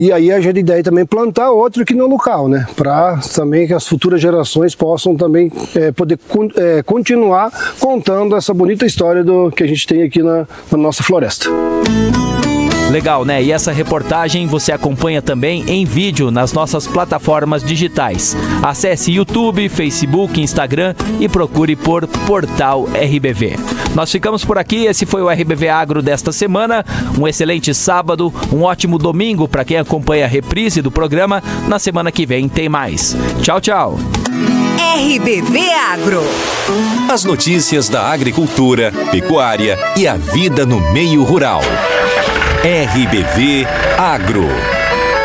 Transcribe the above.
E aí a ideia também é plantar outro aqui no local, né? Para também que as futuras gerações possam também poder continuar contando essa bonita história que a gente tem aqui na nossa floresta. Legal, né? E essa reportagem você acompanha também em vídeo nas nossas plataformas digitais. Acesse YouTube, Facebook, Instagram e procure por Portal RBV. Nós ficamos por aqui, esse foi o RBV Agro desta semana. Um excelente sábado, um ótimo domingo para quem acompanha a reprise do programa. Na semana que vem tem mais. Tchau, tchau. RBV Agro. As notícias da agricultura, pecuária e a vida no meio rural. RBV Agro.